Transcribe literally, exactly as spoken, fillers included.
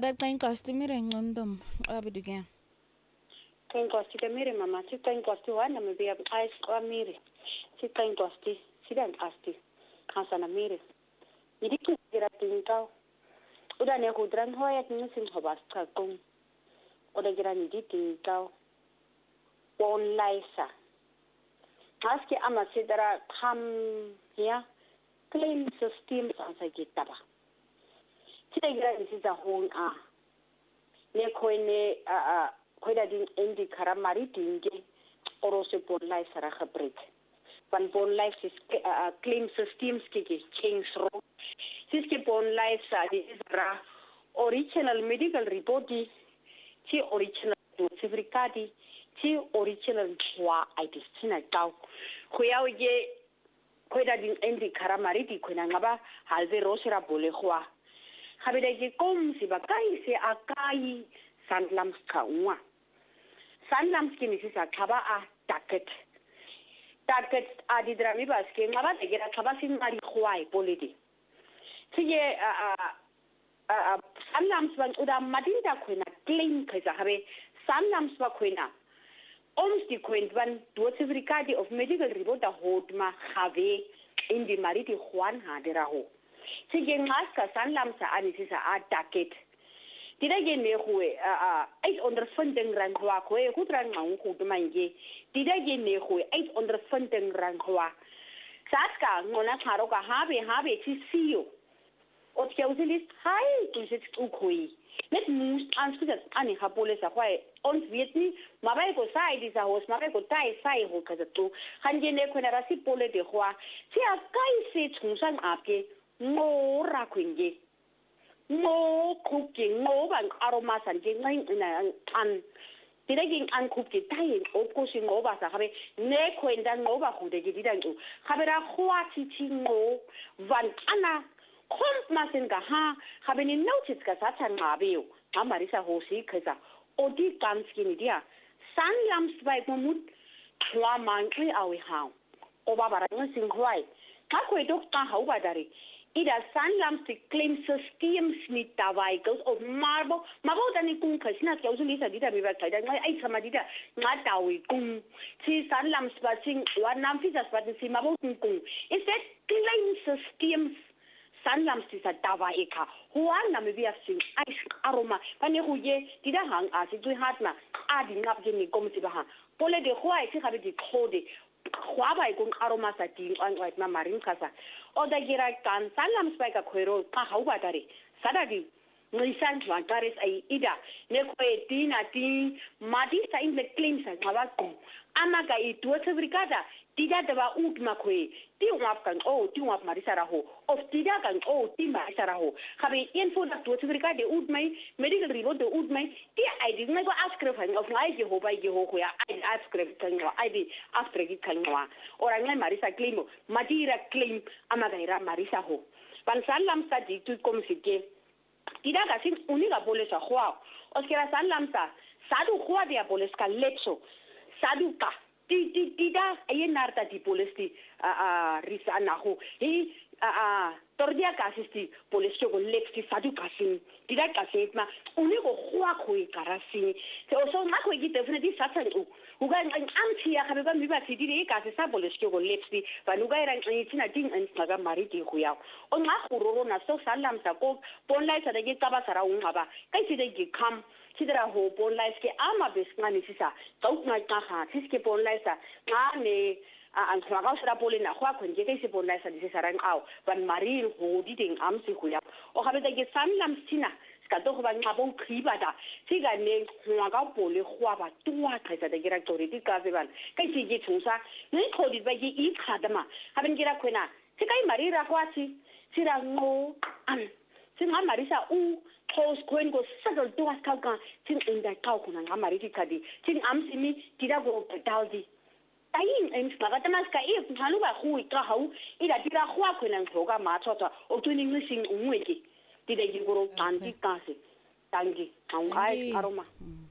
ada kain customary ngondom abidugan. Kain costi kamere mama, si kain costi wana me be ais kamere. Si kain costi, si dan asti. Hasana mere. Idi ki gira tingkau. Udah ne hudran hoya tinga sin hobas ka kong. Udah gira ni di tingkau. Pon laisa. Aski ama sidara kam ya claim system sansa gitaba. Kita gira ni sisa hon a. Ne koine a a koida din endi karamari dinge orose pon laisa ra khabrit. Van pon laisa uh, claim systems ki change ro. Siske pon laisa di ra original medical report di ti original certificate ti original wa idistina tau khoya ye khoida din endi karamari di khona ngaba halve rosera bole khwa khabeda ke kom si ba kai se akai sanlams kaunga sanlams ki ni sa khaba a taket taket adi drami bas ke ngaba de gera khaba sin mari khwai politi tiye a a sanlams ban uda madinda khona claim khaisa habe sanlams ba khona Omsti kwentwan certificate of medical report a hotma have in the mariti Juan haderaho. Sige ngaska sanlamsa anisisa a taket. Dida ge ne hue a eight under funding ran hwa ko e hutran ngau ko dumange. Dida ge ne hue eight under funding ran hwa. Saska ngona kharo ka habe habe ti siyo. Ot ke usilis hai tu sit ukoi. Net moest aanskuit aan ha polisa kwai ons weet nie maar by ko sai dis a hos maar by ko tai sai ho ka tu han je ne ko na rasi pole de hwa ti a kai se tsungsan apke mo ra kwinge mo kuki mo ban aroma san je ngai na an Tidaging an kuki tai o ko si ngo ba sa habe ne ko nda ngo ba hu de gi dan tu habera khwa ti ti ngo van ana kommt masin ga ha habe ni notice ka sa chan ma biu amarisa hosi khaza odi kanski ni dia san lams bai ko mut khwa man kri awi ha o ba bara ng sing khwai ka ko dok ta hau ba dari ida san lams ti claim systems ni tawai ko of marbo mabo dani kung khasina ke usu lisa dida bi ba kai da ngai ai sama dida nga tawi kung si san lams ba sing wa nam fi sa ba si mabo kung kung is that claim systems sanlams ti sa dawa eka huan na me bia sing ai aroma pane hu ye ti da hang a si tui hatna a di ngap ge ni kom si ba ha pole de huai ti gabe di khode khwa bai kung aroma sa ti an right ma marin kasa o da gira kan sanlams bai ka khoiro ka hau ba tare sada di ngisan twan tares ai ida ne ko e ti na ti madi sa in the claims sa ngaba ku ama ka i tu certificate Tida daba ut makwe ti ngap kan o ti ngap marisa raho of tida kan o ti marisa raho khabe info da to certificate de ut mai medical report de ut mai ti id ngai ko ascribe han of ngai ge ho bai ge ho ko ya id ascribe kan wa id ascribe kan wa ora ngai marisa claim madira claim ama gaira marisa ho pan salam sa di tu kom sike tida ka sin unika bolesa khwa oskera salam sa sadu khwa dia boleska letso sadu ka Ti ti ti da aye narta ti polisi a a risana ho e a a tordia kasisti polisi ko lepti sadu kasin ti da kasetma uni ko khwa khoi karasi se o so ma ko gi definitely satsan u u ga am ti ya ka ba mi ba ti di ka se sa polisi ko lepti ba nu ga ran ni tina ding an ga mari ti khu ya o nga khuroro na so salam sa ko ponlai sa de ka ba sara u ngaba kai si de gi kham Sidra ho pon life ke ama besngani sisa tau nga ka ha siske pon life sa ngane an khwaga sra polina khwa khonje ke se pon life sa dise sarang au ban maril ho di ding am se khuya o habe da ke sanlam sina ska to ba ngabo khiba da siga ne khwaga pole khwa ba tuwa thaisa da gira tori di ka se ban kai si ji thungsa nei khodi ba ji i khadama haben gira khwena sikai mari ra khwa si sira ngo an singa marisa u Close coin go settle to us kalka tin inda kau kuna ngamari kadi tin amsimi tida go pedaldi tayin en spagata mas ka e halu ba khu ka hau ida tira khwa kuna ngoga ma chota o tuni ngising umweki tida gi go tanti kase tangi ang ai aroma